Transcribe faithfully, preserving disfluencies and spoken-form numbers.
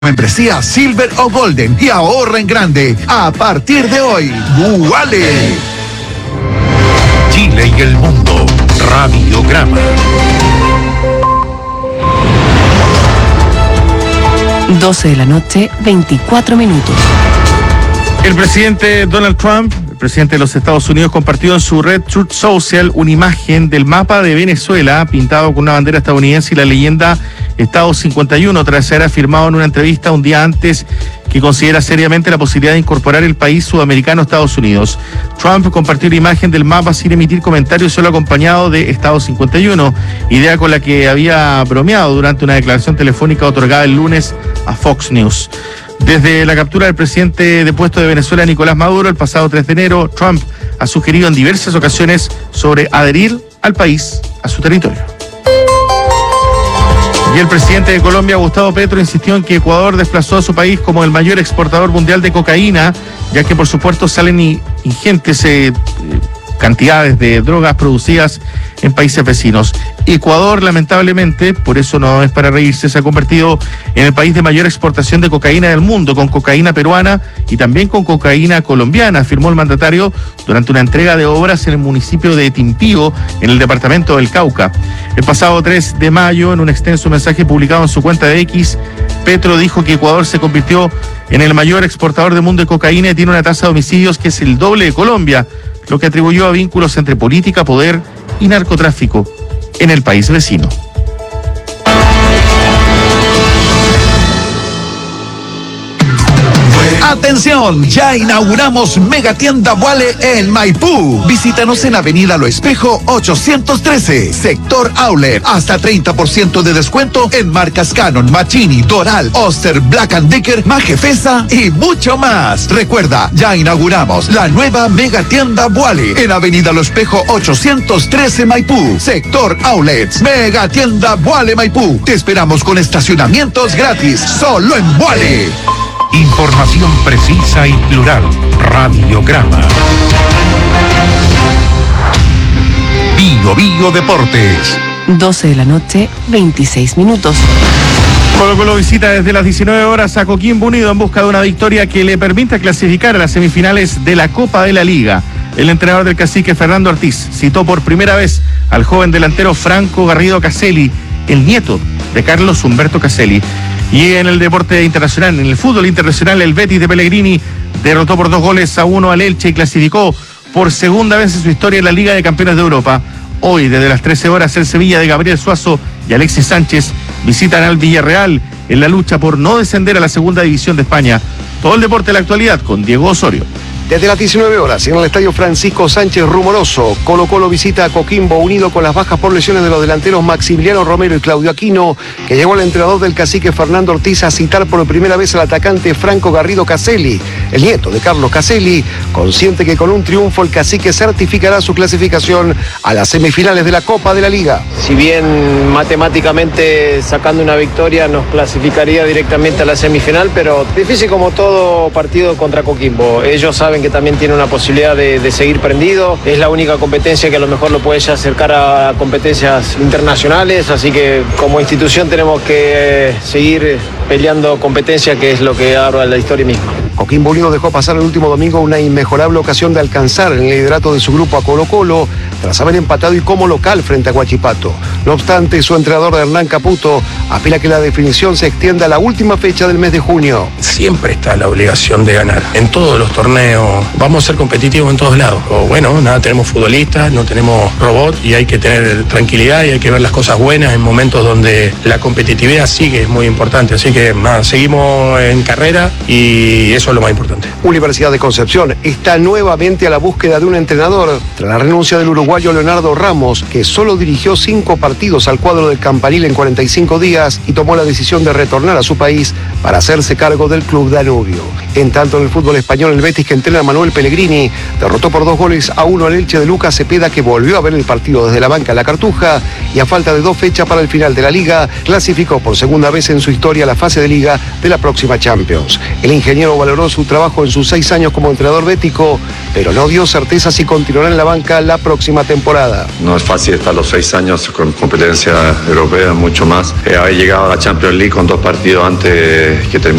Membresía Silver o Golden y ahorra en grande a partir de hoy. ¡Vuale! Chile y el mundo. Radiograma. doce de la noche, veinticuatro minutos. El presidente Donald Trump, el presidente de los Estados Unidos, compartió en su red Truth Social una imagen del mapa de Venezuela pintado con una bandera estadounidense y la leyenda Estado cincuenta y uno, tras ser afirmado en una entrevista un día antes que considera seriamente la posibilidad de incorporar el país sudamericano a Estados Unidos. Trump compartió la imagen del mapa sin emitir comentarios, solo acompañado de Estado cincuenta y uno, idea con la que había bromeado durante una declaración telefónica otorgada el lunes a Fox News. Desde la captura del presidente depuesto de Venezuela, Nicolás Maduro, el pasado tres de enero, Trump ha sugerido en diversas ocasiones sobre adherir al país a su territorio. Y el presidente de Colombia, Gustavo Petro, insistió en que Ecuador desplazó a su país como el mayor exportador mundial de cocaína, ya que por supuesto salen ingentes eh, cantidades de drogas producidas en países vecinos. Ecuador, lamentablemente, por eso no es para reírse, se ha convertido en el país de mayor exportación de cocaína del mundo, con cocaína peruana y también con cocaína colombiana, afirmó el mandatario durante una entrega de obras en el municipio de Timpío, en el departamento del Cauca. El pasado tres de mayo, en un extenso mensaje publicado en su cuenta de X, Petro dijo que Ecuador se convirtió en el mayor exportador del mundo de cocaína y tiene una tasa de homicidios que es el doble de Colombia, lo que atribuyó a vínculos entre política, poder y narcotráfico en el país vecino. ¡Atención! Ya inauguramos Megatienda Vuale en Maipú. Visítanos en Avenida Lo Espejo ochocientos trece, Sector Outlet. Hasta treinta por ciento de descuento en marcas Canon, Machini, Doral, Oster, Black and Decker, Majefesa y mucho más. Recuerda, ya inauguramos la nueva Megatienda Vuale en Avenida Lo Espejo ochocientos trece, Maipú, Sector Outlets. Megatienda Vuale Maipú. Te esperamos con estacionamientos gratis, solo en Vuale. Información precisa y plural. Radiograma. Bio Bio Deportes. doce de la noche, veintiséis minutos. Colo Colo visita desde las diecinueve horas a Coquimbo Unido en busca de una victoria que le permita clasificar a las semifinales de la Copa de la Liga. El entrenador del Cacique, Fernando Ortiz, citó por primera vez al joven delantero Franco Garrido Caselli, el nieto de Carlos Humberto Caselli. Y en el deporte internacional, en el fútbol internacional, el Betis de Pellegrini derrotó por dos goles a uno al Elche y clasificó por segunda vez en su historia en la Liga de Campeones de Europa. Hoy, desde las trece horas, el Sevilla de Gabriel Suazo y Alexis Sánchez visitan al Villarreal en la lucha por no descender a la segunda división de España. Todo el deporte de la actualidad con Diego Osorio. Desde las diecinueve horas, en el estadio Francisco Sánchez Rumoroso, Colo Colo visita a Coquimbo Unido con las bajas por lesiones de los delanteros Maximiliano Romero y Claudio Aquino, que llegó al entrenador del Cacique Fernando Ortiz a citar por primera vez al atacante Franco Garrido Caselli, el nieto de Carlos Caselli, consciente que con un triunfo el Cacique certificará su clasificación a las semifinales de la Copa de la Liga. Si bien matemáticamente sacando una victoria nos clasificaría directamente a la semifinal, pero difícil como todo partido contra Coquimbo. Ellos saben que también tiene una posibilidad de, de seguir prendido. Es la única competencia que a lo mejor lo puede ya acercar a competencias internacionales, así que como institución tenemos que eh, seguir peleando competencia, que es lo que habla la historia misma. Coquimbo Unido dejó pasar el último domingo una inmejorable ocasión de alcanzar el liderato de su grupo a Colo Colo tras haber empatado y como local frente a Huachipato. No obstante, su entrenador Hernán Caputo aspira que la definición se extienda a la última fecha del mes de junio. Siempre está la obligación de ganar. En todos los torneos vamos a ser competitivos en todos lados. O bueno, nada, tenemos futbolistas, no tenemos robots y hay que tener tranquilidad y hay que ver las cosas buenas en momentos donde la competitividad sigue, es muy importante. Así que nada, seguimos en carrera y eso es lo más importante. Universidad de Concepción está nuevamente a la búsqueda de un entrenador tras la renuncia del uruguayo Leonardo Ramos, que solo dirigió cinco partidos al cuadro del Campanil en cuarenta y cinco días y tomó la decisión de retornar a su país para hacerse cargo del club Danubio. En tanto, en el fútbol español, el Betis, que entrena a Manuel Pellegrini, derrotó por dos goles a uno al Elche de Lucas Cepeda, que volvió a ver el partido desde la banca en la Cartuja y a falta de dos fechas para el final de la Liga, clasificó por segunda vez en su historia a la fase de Liga de la próxima Champions. El ingeniero valoró su trabajo en sus seis años como entrenador bético, pero no dio certeza si continuará en la banca la próxima temporada. No es fácil estar los seis años con competencia europea, mucho más. Eh, hay haber llegado a la Champions League con dos partidos antes que terminara